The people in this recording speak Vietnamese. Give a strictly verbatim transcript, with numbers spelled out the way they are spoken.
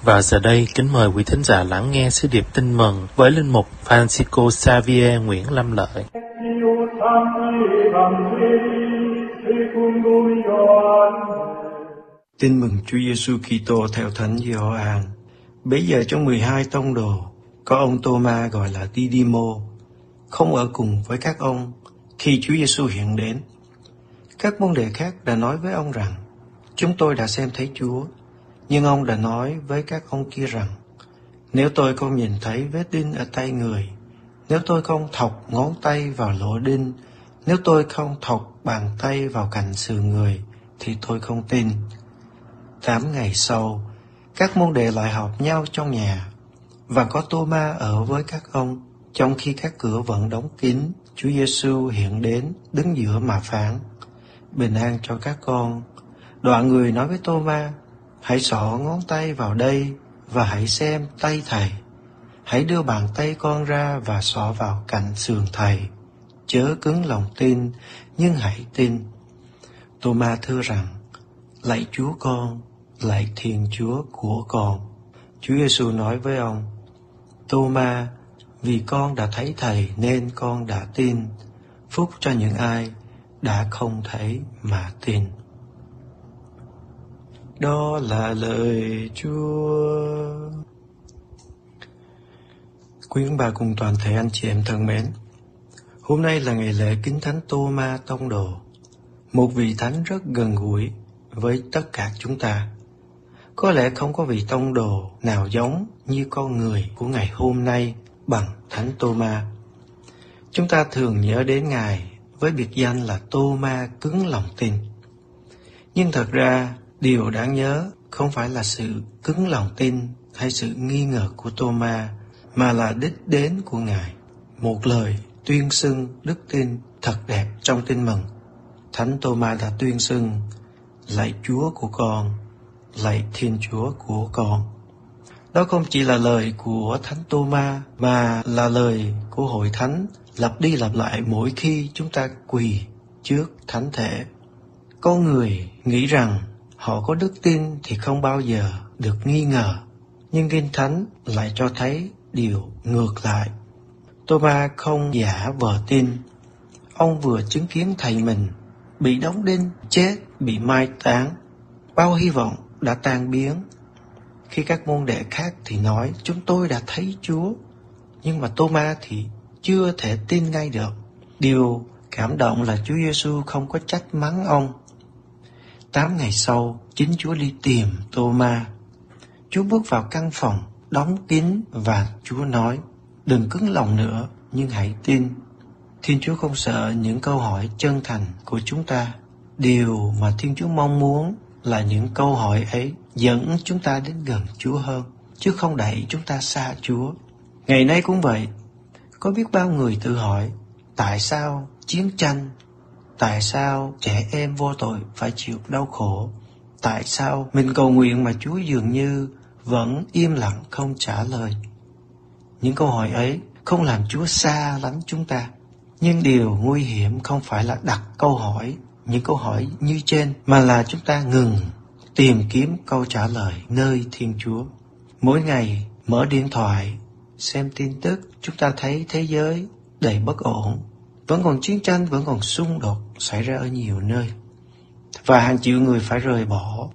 Và giờ đây, kính mời quý thính giả lắng nghe sứ điệp tin mừng với linh mục Francisco Xavier Nguyễn Lâm Lợi. Tin mừng Chúa Giêsu Kitô theo Thánh Gioan. Bấy giờ trong mười hai tông đồ, có ông Tô-ma gọi là Đi-đi-mô, không ở cùng với các ông khi Chúa Giêsu hiện đến. Các môn đệ khác đã nói với ông rằng, chúng tôi đã xem thấy Chúa. Nhưng ông đã nói với các ông kia rằng, nếu tôi không nhìn thấy vết đinh ở tay người, nếu tôi không thọc ngón tay vào lỗ đinh, nếu tôi không thọc bàn tay vào cạnh sườn người, thì tôi không tin. Tám ngày sau, các môn đệ lại họp nhau trong nhà, và có Tô-ma ở với các ông. Trong khi các cửa vẫn đóng kín, Chúa Giêsu hiện đến, đứng giữa mà phán, bình an cho các con. Đoạn người nói với Tô-ma, hãy xỏ ngón tay vào đây và hãy xem tay thầy. Hãy đưa bàn tay con ra và xỏ vào cạnh sườn thầy. Chớ cứng lòng tin, nhưng hãy tin. Tô-ma thưa rằng, lạy Chúa con, lạy Thiên Chúa của con. Chúa Giêsu nói với ông, Tô-ma, vì con đã thấy thầy nên con đã tin. Phúc cho những ai đã không thấy mà tin. Đó là lời Chúa. Quý ông bà cùng toàn thể anh chị em thân mến, hôm nay là ngày lễ kính thánh Tô-ma tông đồ, một vị thánh rất gần gũi với tất cả chúng ta. Có lẽ không có vị tông đồ nào giống như con người của ngày hôm nay bằng thánh Tô-ma. Chúng ta thường nhớ đến Ngài với biệt danh là Tô-ma cứng lòng tin. Nhưng thật ra, điều đáng nhớ không phải là sự cứng lòng tin hay sự nghi ngờ của Tô-ma, mà là đích đến của Ngài. Một lời tuyên xưng đức tin thật đẹp trong tin mừng. Thánh Tô-ma đã tuyên xưng, lạy Chúa của con, lạy Thiên Chúa của con. Đó không chỉ là lời của Thánh Tô-ma, mà là lời của Hội Thánh lặp đi lặp lại mỗi khi chúng ta quỳ trước Thánh Thể. Con người nghĩ rằng họ có đức tin thì không bao giờ được nghi ngờ, nhưng Kinh Thánh lại cho thấy điều ngược lại. Tô-ma không giả vờ tin. Ông vừa chứng kiến thầy mình bị đóng đinh, chết, bị mai táng. Bao hy vọng đã tan biến. Khi các môn đệ khác thì nói, chúng tôi đã thấy Chúa. Nhưng mà Tô-ma thì chưa thể tin ngay được. Điều cảm động là Chúa Giêsu không có trách mắng ông. Tám ngày sau, chính Chúa đi tìm Tô-ma. Chúa bước vào căn phòng, đóng kín và Chúa nói, đừng cứng lòng nữa, nhưng hãy tin. Thiên Chúa không sợ những câu hỏi chân thành của chúng ta. Điều mà Thiên Chúa mong muốn là những câu hỏi ấy dẫn chúng ta đến gần Chúa hơn, chứ không đẩy chúng ta xa Chúa. Ngày nay cũng vậy. Có biết bao người tự hỏi, tại sao chiến tranh? Tại sao trẻ em vô tội phải chịu đau khổ? Tại sao mình cầu nguyện mà Chúa dường như vẫn im lặng không trả lời? Những câu hỏi ấy không làm Chúa xa lánh chúng ta. Nhưng điều nguy hiểm không phải là đặt câu hỏi, những câu hỏi như trên, mà là chúng ta ngừng tìm kiếm câu trả lời nơi Thiên Chúa. Mỗi ngày mở điện thoại, xem tin tức, chúng ta thấy thế giới đầy bất ổn. Vẫn còn chiến tranh, vẫn còn xung đột xảy ra ở nhiều nơi. Và hàng triệu người phải rời bỏ